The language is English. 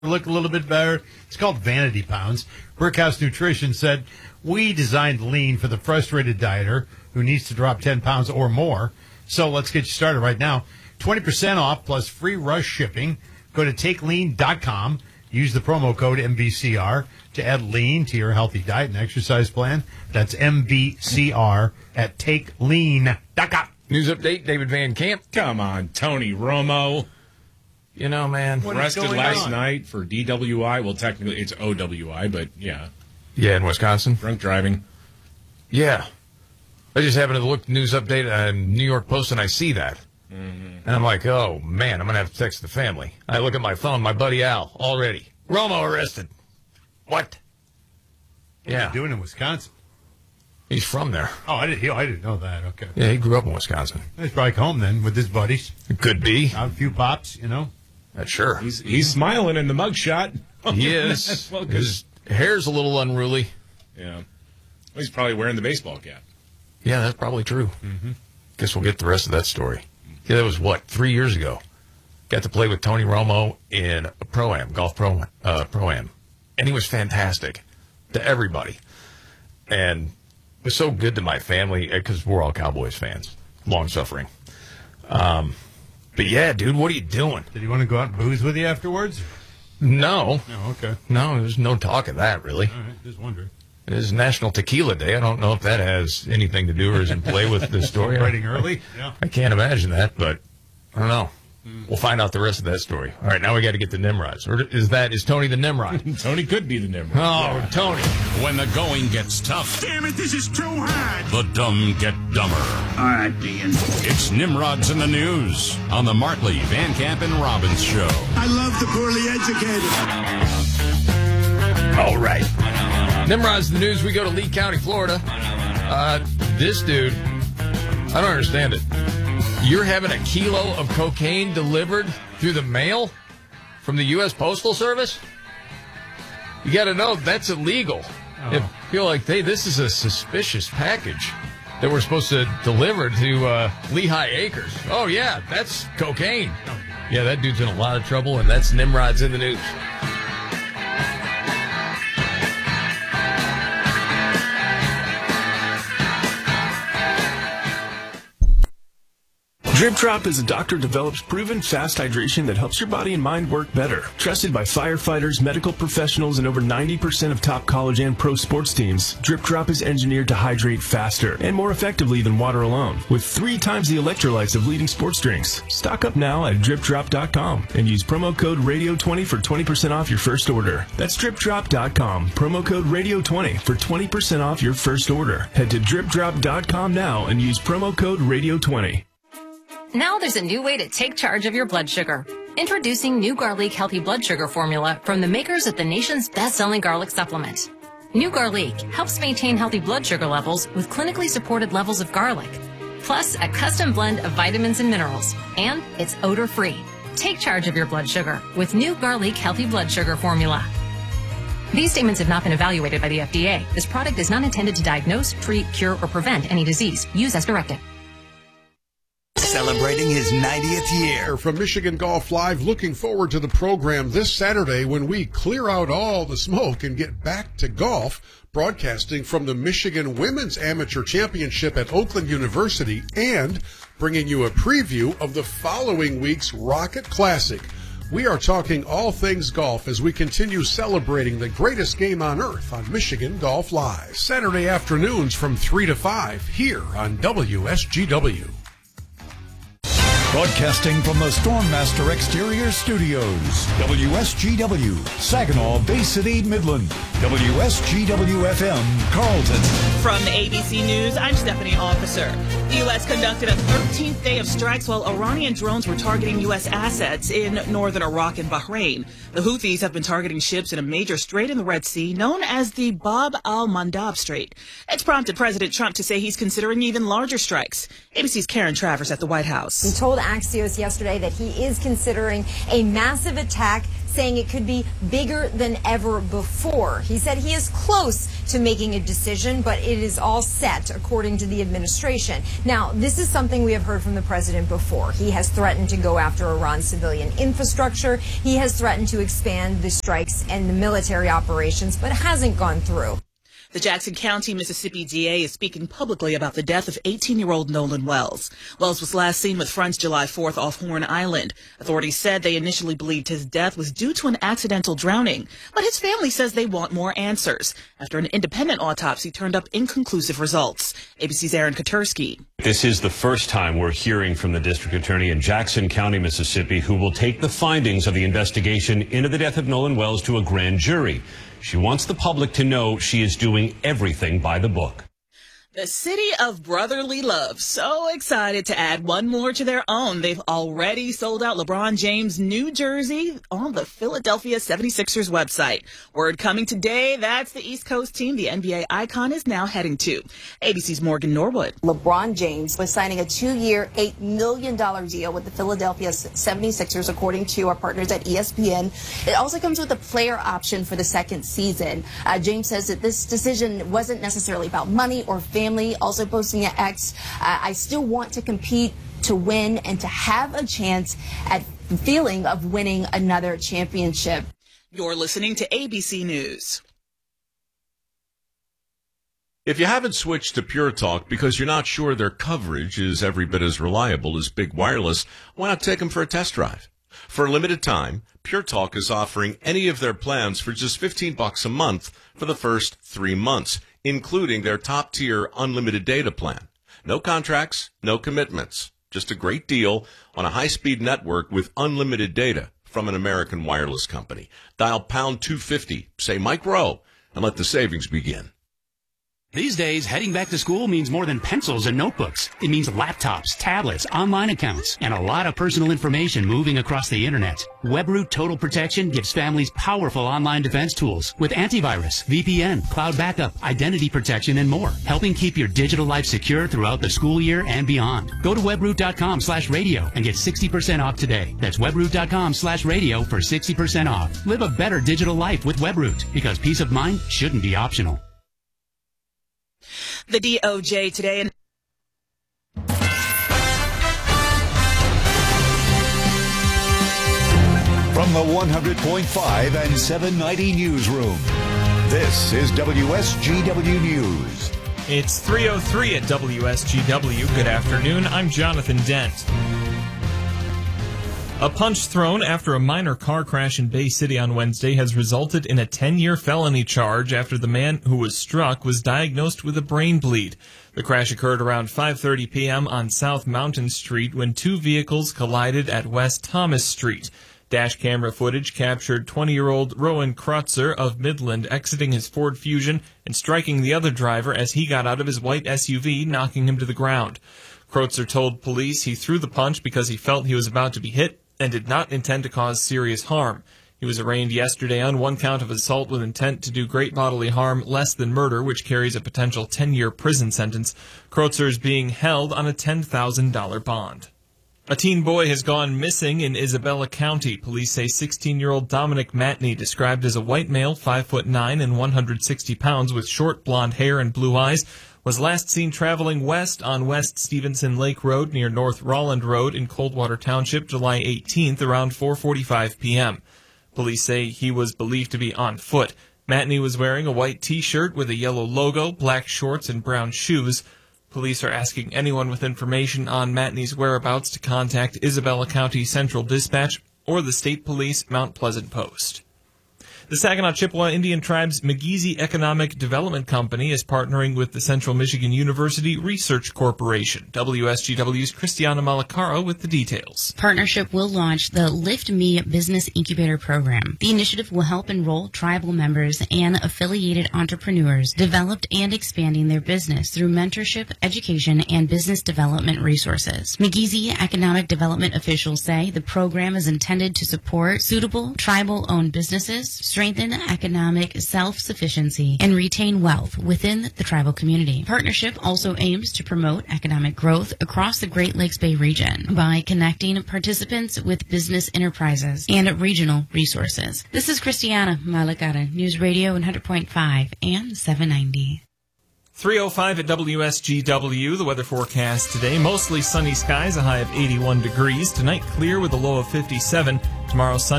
look a little bit better. It's called Vanity Pounds. Brickhouse Nutrition said, we designed lean for the frustrated dieter who needs to drop 10 pounds or more. So let's get you started right now. 20% off plus free rush shipping. Go to takelean.com. Use the promo code MVCR to add lean to your healthy diet and exercise plan. That's MVCR at takelean.com. News update, David Van Camp. Come on, Tony Romo. You know, man. Arrested last night for DWI. Well, technically it's OWI, but yeah. Yeah, in Wisconsin. Drunk driving. Yeah. I just happened to look news update on New York Post, and I see that. And I'm like, oh, man, I'm going to have to text the family. I look at my phone, my buddy Al, already. Romo arrested. What? What are you doing in Wisconsin? He's from there. Oh, I didn't know that. Okay. Yeah, he grew up in Wisconsin. He's probably home then with his buddies. It could be. Have a few pops, you know. That's sure. He's smiling in the mugshot. He is. Well, his hair's a little unruly. Yeah. Well, he's probably wearing the baseball cap. Yeah, that's probably true. Guess we'll get the rest of that story. Yeah, that was, 3 years ago. Got to play with Tony Romo in a Pro-Am, golf Pro-Am. And he was fantastic to everybody. And it was so good to my family because we're all Cowboys fans, long-suffering. But, yeah, dude, what are you doing? Did he want to go out and booze with you afterwards? No. No, okay. No, there's no talk of that, really. All right, just wondering. It is National Tequila Day. I don't know if that has anything to do or is in play with this story. Writing early? Yeah. I can't imagine that, but I don't know. We'll find out the rest of that story. All right, now we got to get to Nimrods. Or is Tony the Nimrod? Tony could be the Nimrod. Oh, Yeah. Tony. When the going gets tough, Damn it, this is too hard. the dumb get dumber. All right, Dean. It's Nimrods in the News on the Martley, Van Camp, and Robbins Show. I love the poorly educated. All right. Nimrod's the news. We go to Lee County, Florida. This dude, I don't understand it. You're having a kilo of cocaine delivered through the mail from the U.S. Postal Service? You got to know that's illegal. If you're like, hey, this is a suspicious package that we're supposed to deliver to Lehigh Acres. Oh, yeah, that's cocaine. Yeah, that dude's in a lot of trouble, and that's Nimrod's in the news. Drip Drop is a doctor-developed, proven fast hydration that helps your body and mind work better. Trusted by firefighters, medical professionals, and over 90% of top college and pro sports teams, Drip Drop is engineered to hydrate faster and more effectively than water alone, with 3 times the electrolytes of leading sports drinks. Stock up now at dripdrop.com and use promo code RADIO20 for 20% off your first order. That's dripdrop.com, promo code RADIO20 for 20% off your first order. Head to dripdrop.com now and use promo code RADIO20. Now there's a new way to take charge of your blood sugar. Introducing New Garlic Healthy Blood Sugar Formula from the makers of the nation's best-selling garlic supplement. New Garlic helps maintain healthy blood sugar levels with clinically supported levels of garlic, plus a custom blend of vitamins and minerals, and it's odor-free. Take charge of your blood sugar with New Garlic Healthy Blood Sugar Formula. These statements have not been evaluated by the FDA. This product is not intended to diagnose, treat, cure, or prevent any disease. Use as directed. Celebrating his 90th year. From Michigan Golf Live, looking forward to the program this Saturday when we clear out all the smoke and get back to golf, broadcasting from the Michigan Women's Amateur Championship at Oakland University and bringing you a preview of the following week's Rocket Classic. We are talking all things golf as we continue celebrating the greatest game on earth on Michigan Golf Live. Saturday afternoons from 3 to 5 here on WSGW. Broadcasting from the Stormmaster Exterior Studios, WSGW, Saginaw, Bay City, Midland, WSGW-FM, Carlton. From ABC News, I'm Stephanie Officer. The U.S. conducted a 13th day of strikes while Iranian drones were targeting U.S. assets in northern Iraq and Bahrain. The Houthis have been targeting ships in a major strait in the Red Sea known as the Bab al-Mandab Strait. It's prompted President Trump to say he's considering even larger strikes. ABC's Karen Travers at the White House. He told Axios yesterday that he is considering a massive attack, saying it could be bigger than ever before. He said he is close to making a decision, but it is all set, according to the administration. Now, this is something we have heard from the president before. He has threatened to go after Iran's civilian infrastructure. He has threatened to expand the strikes and the military operations, but hasn't gone through. The Jackson County, Mississippi DA is speaking publicly about the death of 18-year-old Nolan Wells. Wells was last seen with friends July 4th off Horn Island. Authorities said they initially believed his death was due to an accidental drowning, but his family says they want more answers after an independent autopsy turned up inconclusive results. ABC's Aaron Katursky. This is the first time we're hearing from the district attorney in Jackson County, Mississippi, who will take the findings of the investigation into the death of Nolan Wells to a grand jury. She wants the public to know she is doing everything by the book. The city of brotherly love, so excited to add one more to their own. They've already sold out LeBron James' new jersey on the Philadelphia 76ers website. Word coming today, that's the East Coast team the NBA icon is now heading to. ABC's Morgan Norwood. LeBron James was signing a 2-year, $8 million deal with the Philadelphia 76ers, according to our partners at ESPN. It also comes with a player option for the second season. James says that this decision wasn't necessarily about money or family. Also posting at X, I still want to compete, to win, and to have a chance at the feeling of winning another championship. You're listening to ABC News. If you haven't switched to Pure Talk because you're not sure their coverage is every bit as reliable as Big Wireless, why not take them for a test drive? For a limited time, Pure Talk is offering any of their plans for just $15 a month for the first 3 months, including their top-tier unlimited data plan. No contracts, no commitments. Just a great deal on a high-speed network with unlimited data from an American wireless company. Dial pound 250, say Mike Rowe, and let the savings begin. These days, heading back to school means more than pencils and notebooks. It means laptops, tablets, online accounts, and a lot of personal information moving across the internet. WebRoot Total Protection gives families powerful online defense tools with antivirus, VPN, cloud backup, identity protection, and more, helping keep your digital life secure throughout the school year and beyond. Go to webroot.com/radio and get 60% off today. That's webroot.com/radio for 60% off. Live a better digital life with WebRoot, because peace of mind shouldn't be optional. The DOJ today. From the 100.5 and 790 newsroom, this is WSGW News. It's 3:03 at WSGW. Good afternoon. I'm Jonathan Dent. A punch thrown after a minor car crash in Bay City on Wednesday has resulted in a 10-year felony charge after the man who was struck was diagnosed with a brain bleed. The crash occurred around 5:30 p.m. on South Mountain Street when two vehicles collided at West Thomas Street. Dash camera footage captured 20-year-old Rowan Kreutzer of Midland exiting his Ford Fusion and striking the other driver as he got out of his white SUV, knocking him to the ground. Kreutzer told police he threw the punch because he felt he was about to be hit and did not intend to cause serious harm. He was arraigned yesterday on one count of assault with intent to do great bodily harm less than murder, which carries a potential 10-year prison sentence. Kreutzer is being held on a $10,000 bond. A teen boy has gone missing in Isabella County. Police say 16-year-old Dominic Matney, described as a white male, 5'9" and 160 pounds with short blonde hair and blue eyes, was last seen traveling west on West Stevenson Lake Road near North Rolland Road in Coldwater Township July 18th around 4:45 p.m. Police say he was believed to be on foot. Matney was wearing a white T-shirt with a yellow logo, black shorts, and brown shoes. Police are asking anyone with information on Matney's whereabouts to contact Isabella County Central Dispatch or the State Police Mount Pleasant Post. The Saginaw Chippewa Indian Tribe's McGeezy Economic Development Company is partnering with the Central Michigan University Research Corporation. WSGW's Christiana Malacaro with the details. Partnership will launch the Lift Me Business Incubator Program. The initiative will help enroll tribal members and affiliated entrepreneurs developed and expanding their business through mentorship, education, and business development resources. McGeezy Economic Development officials say the program is intended to support suitable tribal-owned businesses, strengthen economic self-sufficiency and retain wealth within the tribal community. Partnership also aims to promote economic growth across the Great Lakes Bay region by connecting participants with business enterprises and regional resources. This is Christiana Malagara, News Radio 100.5 and 790. 3:05 at WSGW. The weather forecast today, mostly sunny skies, a high of 81 degrees. Tonight, clear with a low of 57. Tomorrow, sunny.